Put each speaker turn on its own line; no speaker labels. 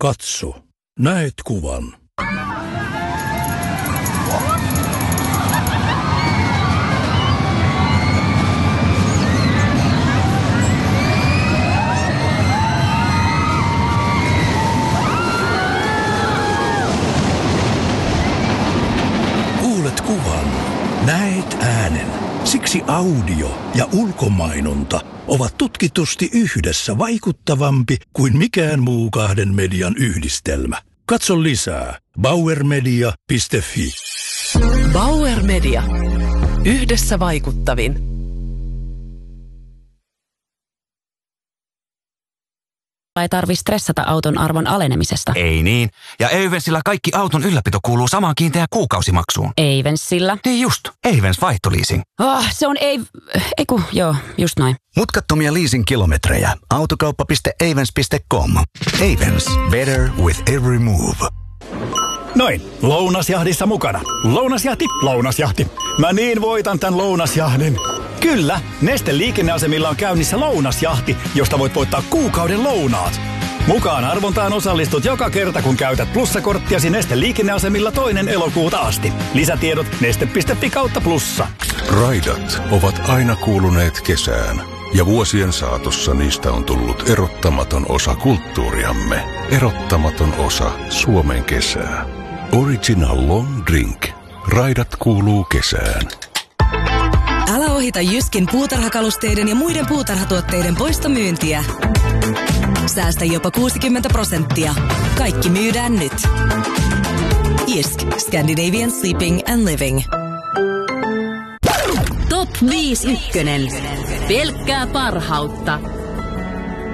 Katso. Näet kuvan. Kuulet kuvan. Näet äänen. Siksi audio ja ulkomainonta ovat tutkitusti yhdessä vaikuttavampi kuin mikään muu kahden median yhdistelmä. Katso lisää bauermedia.fi.
Bauer Media. Yhdessä vaikuttavin.
Ei tarvitse stressata auton arvon alenemisesta.
Ei niin. Ja Eivensillä kaikki auton ylläpito kuuluu samaan kiinteään kuukausimaksuun.
Eivensillä?
Niin just. Eivens vaihtoliising.
Se on joo, just noin.
Mutkattomia leasing-kilometrejä. Autokauppa.eivens.com. Eivens. Better with every move.
Noin, lounasjahdissa mukana. Lounasjahti. Mä niin voitan tän lounasjahdin. Kyllä, Neste liikenneasemilla on käynnissä lounasjahti, josta voit voittaa kuukauden lounaat. Mukaan arvontaan osallistut joka kerta, kun käytät plussakorttiasi Neste liikenneasemilla 2. elokuuta asti. Lisätiedot neste.fi/plussa.
Raidat ovat aina kuuluneet kesään, ja vuosien saatossa niistä on tullut erottamaton osa kulttuuriamme. Erottamaton osa Suomen kesää. Original Long Drink. Raidat kuuluu kesään.
Älä ohita Jyskin puutarhakalusteiden ja muiden puutarhatuotteiden poistomyyntiä. Säästä jopa 60%. Kaikki myydään nyt. Jysk. Scandinavian Sleeping and Living.
Top 5 ykkönen. Pelkkää parhautta.